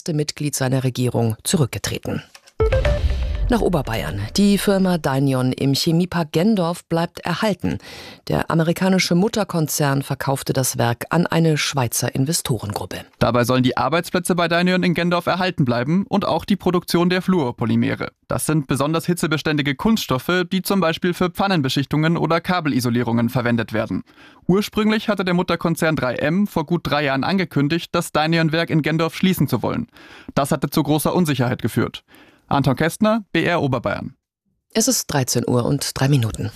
oberste Mitglied seiner Regierung zurückgetreten. Nach Oberbayern. Die Firma Dynion im Chemiepark Gendorf bleibt erhalten. Der amerikanische Mutterkonzern verkaufte das Werk an eine Schweizer Investorengruppe. Dabei sollen die Arbeitsplätze bei Dynion in Gendorf erhalten bleiben und auch die Produktion der Fluorpolymere. Das sind besonders hitzebeständige Kunststoffe, die zum Beispiel für Pfannenbeschichtungen oder Kabelisolierungen verwendet werden. Ursprünglich hatte der Mutterkonzern 3M vor gut 3 Jahren angekündigt, das Dynion-Werk in Gendorf schließen zu wollen. Das hatte zu großer Unsicherheit geführt. Anton Kästner, BR Oberbayern. Es ist 13:03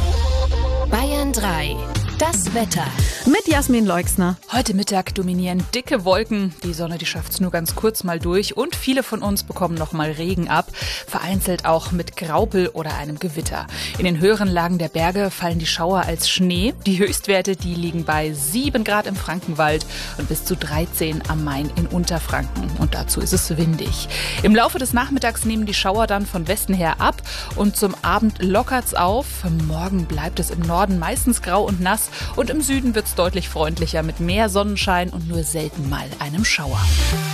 Bayern 3. Das Wetter. Mit Jasmin Leixner. Heute Mittag dominieren dicke Wolken. Die Sonne, die schafft es nur ganz kurz mal durch. Und viele von uns bekommen noch mal Regen ab. Vereinzelt auch mit Graupel oder einem Gewitter. In den höheren Lagen der Berge fallen die Schauer als Schnee. Die Höchstwerte, die liegen bei 7 Grad im Frankenwald und bis zu 13 am Main in Unterfranken. Und dazu ist es windig. Im Laufe des Nachmittags nehmen die Schauer dann von Westen her ab. Und zum Abend lockert's auf. Morgen bleibt es im Norden meistens grau und nass. Und im Süden wird es deutlich freundlicher mit mehr Sonnenschein und nur selten mal einem Schauer.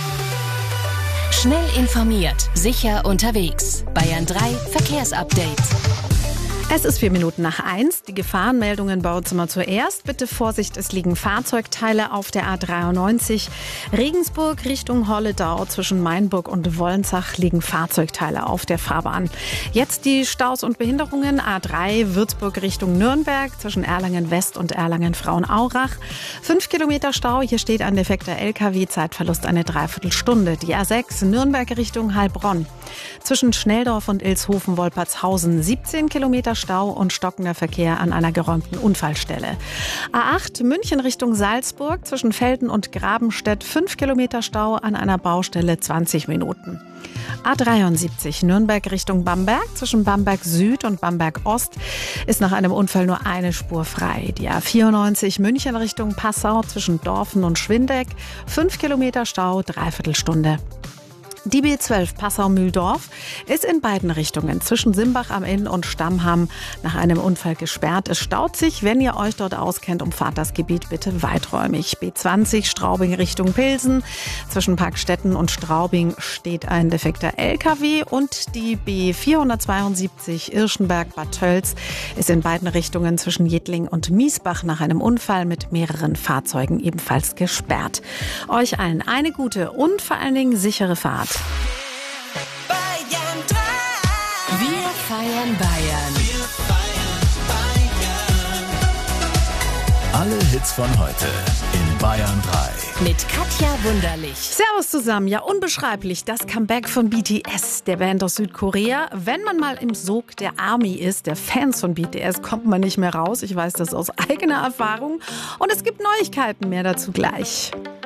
Schnell informiert, sicher unterwegs. Bayern 3 Verkehrsupdate. Es ist 1:04. Die Gefahrenmeldungen bei uns immer zuerst. Bitte Vorsicht, es liegen Fahrzeugteile auf der A93. Regensburg Richtung Holledau zwischen Mainburg und Wollensach liegen Fahrzeugteile auf der Fahrbahn. Jetzt die Staus und Behinderungen. A3 Würzburg Richtung Nürnberg zwischen Erlangen West und Erlangen Frauenaurach. 5 Kilometer Stau. Hier steht ein defekter LKW. Zeitverlust eine Dreiviertelstunde. Die A6 Nürnberg Richtung Heilbronn. Zwischen Schnelldorf und Ilshofen-Wolpertshausen 17 Kilometer Stau und stockender Verkehr an einer geräumten Unfallstelle. A8 München Richtung Salzburg zwischen Velden und Grabenstedt 5 Kilometer Stau an einer Baustelle 20 Minuten. A73 Nürnberg Richtung Bamberg zwischen Bamberg Süd und Bamberg Ost ist nach einem Unfall nur eine Spur frei. Die A94 München Richtung Passau zwischen Dorfen und Schwindeck 5 Kilometer Stau, Dreiviertelstunde. Die B12 Passau-Mühldorf ist in beiden Richtungen zwischen Simbach am Inn und Stammham nach einem Unfall gesperrt. Es staut sich, wenn ihr euch dort auskennt, umfahrt das Gebiet bitte weiträumig. B20 Straubing Richtung Pilsen. Zwischen Parkstetten und Straubing steht ein defekter LKW und die B472 Irschenberg-Bad Tölz ist in beiden Richtungen zwischen Jedling und Miesbach nach einem Unfall mit mehreren Fahrzeugen ebenfalls gesperrt. Euch allen eine gute und vor allen Dingen sichere Fahrt. Bayern 3. Wir feiern Bayern. Alle Hits von heute in Bayern 3. Mit Katja Wunderlich. Servus zusammen. Ja, unbeschreiblich. Das Comeback von BTS, der Band aus Südkorea. Wenn man mal im Sog der Army ist, der Fans von BTS, kommt man nicht mehr raus. Ich weiß das aus eigener Erfahrung. Und es gibt Neuigkeiten, mehr dazu gleich.